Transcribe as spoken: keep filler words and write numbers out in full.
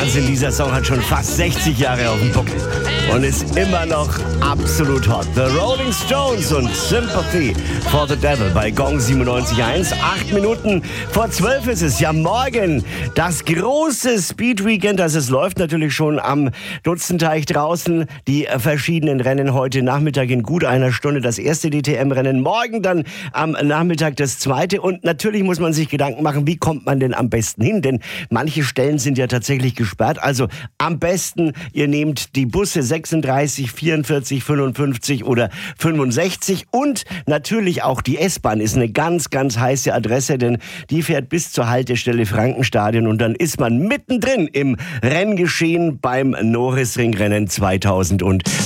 Wahnsinn, dieser Song hat schon fast sechzig Jahre auf dem Buckel und ist immer noch absolut hot. The Rolling Stones und Sympathy for the Devil bei Gong siebenundneunzig Komma eins. Acht Minuten vor zwölf ist es. Ja, morgen das große Speed Weekend. Also es läuft natürlich schon am Dutzenteich draußen. Die verschiedenen Rennen heute Nachmittag in gut einer Stunde. Das erste D T M-Rennen. Morgen dann am Nachmittag das zweite. Und natürlich muss man sich Gedanken machen, wie kommt man denn am besten hin? Denn manche Stellen sind ja tatsächlich gesperrt. Also am besten, ihr nehmt die Busse sechsunddreißig, vierundvierzig, fünfundfünfzig oder fünfundsechzig. Und natürlich auch die S-Bahn ist eine ganz, ganz heiße Adresse, denn die fährt bis zur Haltestelle Frankenstadion und dann ist man mittendrin im Renngeschehen beim Norisring-Rennen zweitausend.